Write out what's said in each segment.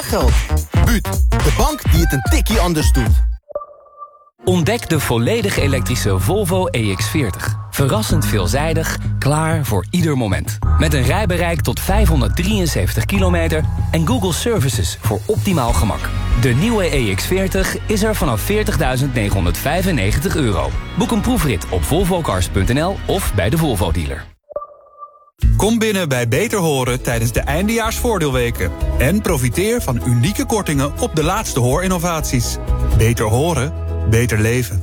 geld. Buut, de bank die het een tikkie anders doet. Ontdek de volledig elektrische Volvo EX40. Verrassend veelzijdig, klaar voor ieder moment. Met een rijbereik tot 573 kilometer en Google Services voor optimaal gemak. De nieuwe EX40 is er vanaf €40.995. Boek een proefrit op volvocars.nl of bij de Volvo-dealer. Kom binnen bij Beter Horen tijdens de eindejaarsvoordeelweken. En profiteer van unieke kortingen op de laatste hoorinnovaties. Beter horen, beter leven.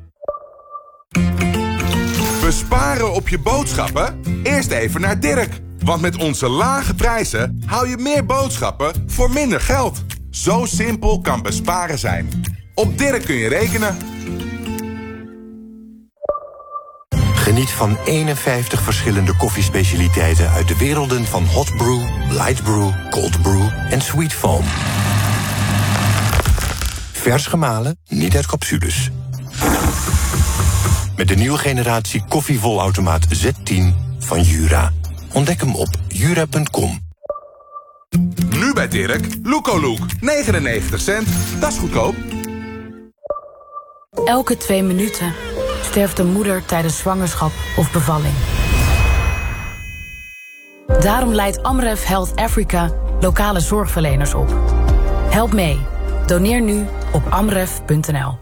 Besparen op je boodschappen? Eerst even naar Dirk. Want met onze lage prijzen hou je meer boodschappen voor minder geld. Zo simpel kan besparen zijn. Op Dirk kun je rekenen. Geniet van 51 verschillende koffiespecialiteiten uit de werelden van hot brew, light brew, cold brew en sweet foam. Vers gemalen, niet uit capsules. Met de nieuwe generatie koffievolautomaat Z10 van Jura. Ontdek hem op jura.com. Nu bij Dirk, Look 99 cent. Dat is goedkoop. Elke 2 minuten sterft een moeder tijdens zwangerschap of bevalling. Daarom leidt Amref Health Africa lokale zorgverleners op. Help mee. Doneer nu op amref.nl.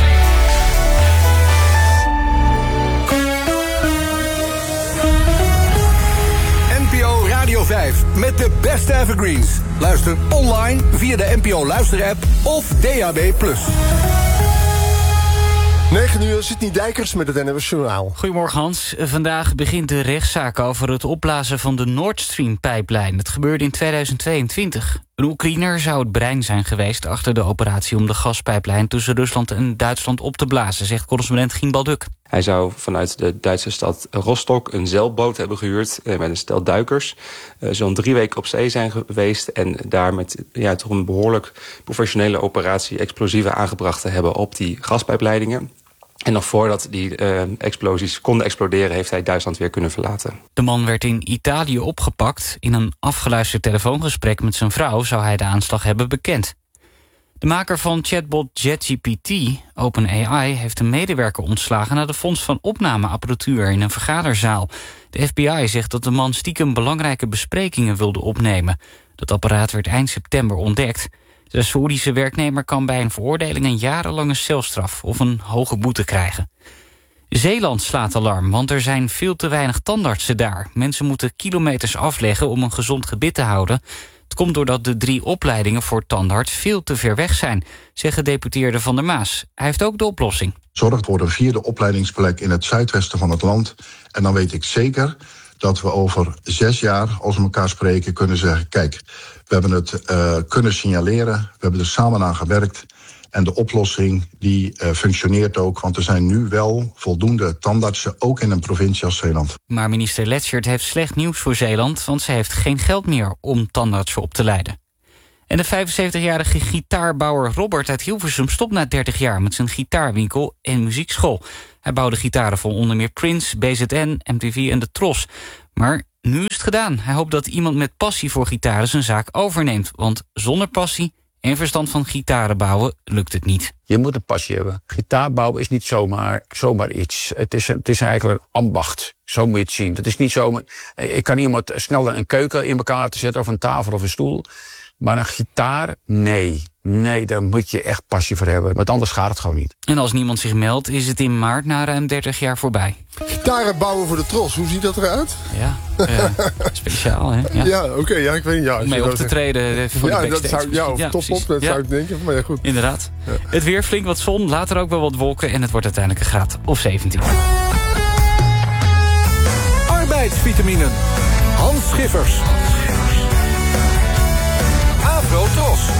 NPO Radio 5 met de beste evergreens. Luister online via de NPO Luister-app of DAB+. 9 uur, Sidney Dijkers met het NOS Journaal. Goedemorgen Hans. Vandaag begint de rechtszaak over het opblazen van de Nord Stream-pijplijn. Het gebeurde in 2022. Een Oekraïner zou het brein zijn geweest achter de operatie om de gaspijplijn tussen Rusland en Duitsland op te blazen, zegt correspondent Gien Balduk. Hij zou vanuit de Duitse stad Rostock een zeilboot hebben gehuurd met een stel duikers. Zo'n 3 weken op zee zijn geweest en daar met toch een behoorlijk professionele operatie explosieven aangebracht te hebben op die gaspijpleidingen. En nog voordat die explosies konden exploderen, heeft hij Duitsland weer kunnen verlaten. De man werd in Italië opgepakt. In een afgeluisterd telefoongesprek met zijn vrouw zou hij de aanslag hebben bekend. De maker van chatbot JetGPT, OpenAI, heeft een medewerker ontslagen na de vondst van opnameapparatuur in een vergaderzaal. De FBI zegt dat de man stiekem belangrijke besprekingen wilde opnemen. Dat apparaat werd eind september ontdekt. De Saoedische werknemer kan bij een veroordeling een jarenlange celstraf of een hoge boete krijgen. Zeeland slaat alarm, want er zijn veel te weinig tandartsen daar. Mensen moeten kilometers afleggen om een gezond gebit te houden. Het komt doordat de 3 opleidingen voor tandarts veel te ver weg zijn, zeggen deputeerde Van der Maas. Hij heeft ook de oplossing. Zorg voor een 4e opleidingsplek in het zuidwesten van het land. En dan weet ik zeker dat we over 6 jaar, als we elkaar spreken, kunnen zeggen, kijk, we hebben het kunnen signaleren, we hebben er samen aan gewerkt. En de oplossing die functioneert ook, want er zijn nu wel voldoende tandartsen, ook in een provincie als Zeeland. Maar minister Letschert heeft slecht nieuws voor Zeeland, want ze heeft geen geld meer om tandartsen op te leiden. En de 75-jarige gitaarbouwer Robert uit Hilversum stopt na 30 jaar met zijn gitaarwinkel en muziekschool. Hij bouwde gitaren voor onder meer Prince, BZN, MTV en de Tros. Maar nu is het gedaan. Hij hoopt dat iemand met passie voor gitaren zijn zaak overneemt. Want zonder passie en verstand van gitaren bouwen lukt het niet. Je moet een passie hebben. Gitaar bouwen is niet zomaar iets. Het is eigenlijk een ambacht. Zo moet je het zien. Het is niet zomaar. Ik kan iemand snel een keuken in elkaar te zetten of een tafel of een stoel. Maar een gitaar, nee. Nee, daar moet je echt passie voor hebben. Want anders gaat het gewoon niet. En als niemand zich meldt, is het in maart na ruim 30 jaar voorbij. Gitaren bouwen voor de Tros, hoe ziet dat eruit? Ja, speciaal hè? Ja, oké, ik weet niet. Ja, om mee op te treden voor de dat zou, of top op, dat zou ik denken. Maar ja, goed. Inderdaad. Ja. Het weer, flink wat zon, later ook wel wat wolken en het wordt uiteindelijk een graad of 17. Arbeidsvitaminen. Hans Schiffers. Avro Tros.